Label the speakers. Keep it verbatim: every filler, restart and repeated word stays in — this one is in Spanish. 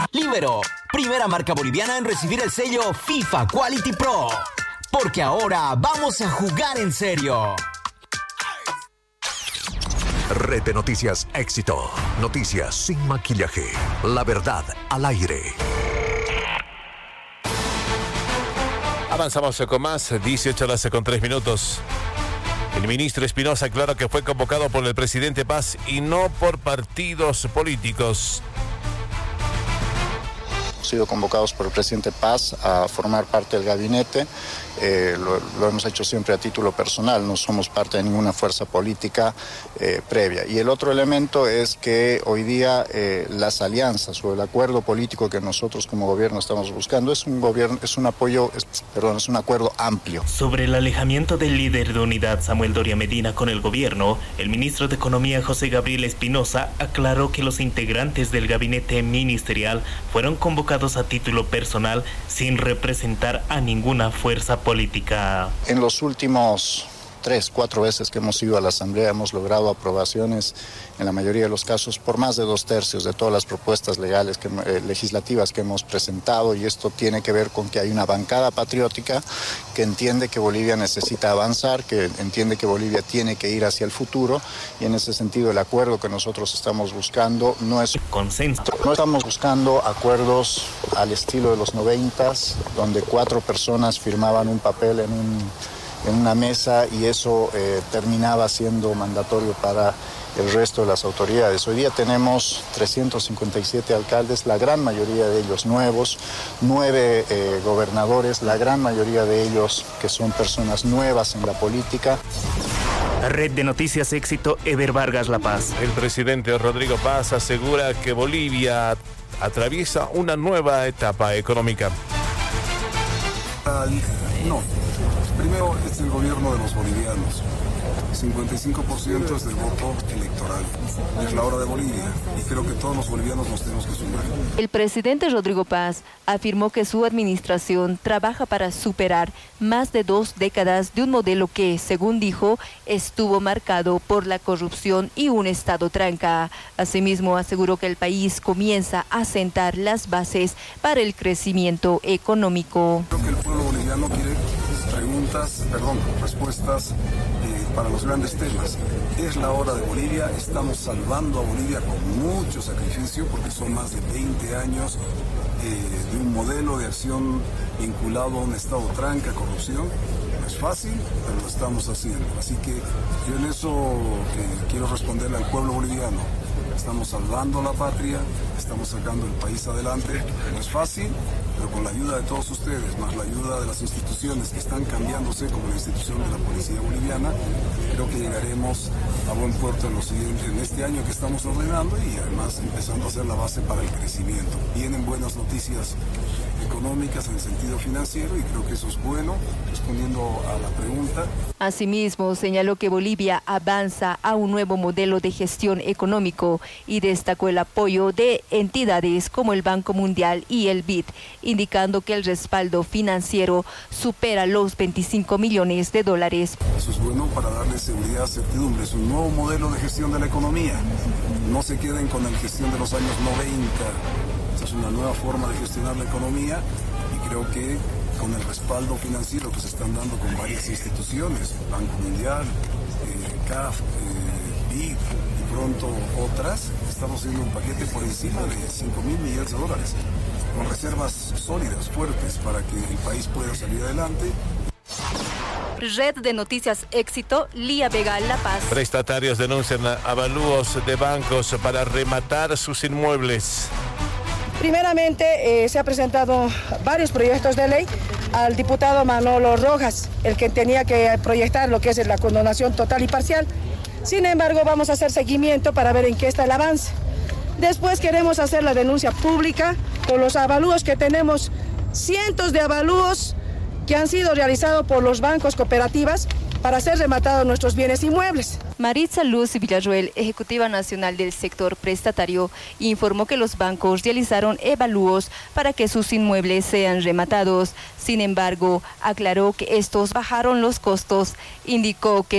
Speaker 1: Libero, primera marca boliviana en recibir el sello FIFA Quality Pro. Porque ahora vamos a jugar en serio.
Speaker 2: Red de Noticias Éxito. Noticias sin maquillaje. La verdad al aire.
Speaker 3: Avanzamos con más, dieciocho horas con tres minutos. El ministro Espinosa aclara que fue convocado por el presidente Paz y no por partidos políticos.
Speaker 4: Hemos sido convocados por el presidente Paz a formar parte del gabinete. Eh, lo, lo hemos hecho siempre a título personal, no somos parte de ninguna fuerza política eh, previa. Y el otro elemento es que hoy día eh, las alianzas o el acuerdo político que nosotros como gobierno estamos buscando es un gobierno, es un apoyo, es, perdón, es un acuerdo amplio.
Speaker 5: Sobre el alejamiento del líder de Unidad, Samuel Doria Medina, con el gobierno, el ministro de Economía, José Gabriel Espinosa, aclaró que los integrantes del gabinete ministerial fueron convocados a título personal sin representar a ninguna fuerza política. política.
Speaker 4: En los últimos tres, cuatro veces que hemos ido a la Asamblea hemos logrado aprobaciones en la mayoría de los casos por más de dos tercios de todas las propuestas legales que, eh, legislativas que hemos presentado, y esto tiene que ver con que hay una bancada patriótica que entiende que Bolivia necesita avanzar, que entiende que Bolivia tiene que ir hacia el futuro, y en ese sentido el acuerdo que nosotros estamos buscando no es
Speaker 5: consenso.
Speaker 4: No estamos buscando acuerdos al estilo de los noventas, donde cuatro personas firmaban un papel en un en una mesa y eso eh, terminaba siendo mandatorio para el resto de las autoridades. Hoy día tenemos trescientos cincuenta y siete alcaldes, la gran mayoría de ellos nuevos, nueve eh, gobernadores, la gran mayoría de ellos que son personas nuevas en la política.
Speaker 5: Red de Noticias Éxito, Eber Vargas, La Paz.
Speaker 3: El presidente Rodrigo Paz asegura que Bolivia atraviesa una nueva etapa económica.
Speaker 6: Uh, no. Primero es el gobierno de los bolivianos. cincuenta y cinco por ciento es del voto electoral. Es la hora de Bolivia y creo que todos los bolivianos nos tenemos que sumar.
Speaker 7: El presidente Rodrigo Paz afirmó que su administración trabaja para superar más de dos décadas de un modelo que, según dijo, estuvo marcado por la corrupción y un Estado tranca. Asimismo, aseguró que el país comienza a sentar las bases para el crecimiento económico.
Speaker 6: Creo que el pueblo boliviano quiere preguntas, perdón, respuestas eh, para los grandes temas. Es la hora de Bolivia, estamos salvando a Bolivia con mucho sacrificio porque son más de veinte años eh, de un modelo de acción vinculado a un Estado tranca, corrupción. No es fácil, pero lo estamos haciendo. Así que yo en eso que quiero responderle al pueblo boliviano. Estamos salvando la patria, estamos sacando el país adelante. No es fácil, pero con la ayuda de todos ustedes, más la ayuda de las instituciones que están cambiándose, como la institución de la Policía Boliviana, creo que llegaremos a buen puerto en, los siguientes, en este año que estamos ordenando y además empezando a hacer la base para el crecimiento. Vienen buenas noticias económicas en el sentido financiero y creo que eso es bueno, respondiendo a la pregunta.
Speaker 7: Asimismo, señaló que Bolivia avanza a un nuevo modelo de gestión económico y destacó el apoyo de entidades como el Banco Mundial y el B I D, indicando que el respaldo financiero supera los veinticinco millones de dólares.
Speaker 6: Eso es bueno para darle seguridad, certidumbre. Es un nuevo modelo de gestión de la economía. No se queden con la gestión de los años noventa. Esa es una nueva forma de gestionar la economía y creo que con el respaldo financiero que se están dando con varias instituciones, Banco Mundial, eh, C A F, eh, B I D y pronto otras, estamos haciendo un paquete por encima de cinco mil millones de dólares, con reservas sólidas, fuertes, para que el país pueda salir adelante.
Speaker 7: Red de Noticias Éxito, Lía Vega, La Paz.
Speaker 3: Prestatarios denuncian avalúos de bancos para rematar sus inmuebles.
Speaker 8: Primeramente, eh, se han presentado varios proyectos de ley al diputado Manolo Rojas, el que tenía que proyectar lo que es la condonación total y parcial. Sin embargo, vamos a hacer seguimiento para ver en qué está el avance. Después queremos hacer la denuncia pública con los avalúos que tenemos, cientos de avalúos que han sido realizados por los bancos cooperativas para ser rematados nuestros bienes inmuebles.
Speaker 7: Maritza Luz Villarroel, ejecutiva nacional del sector prestatario, informó que los bancos realizaron evalúos para que sus inmuebles sean rematados. Sin embargo, aclaró que estos bajaron los costos. Indicó que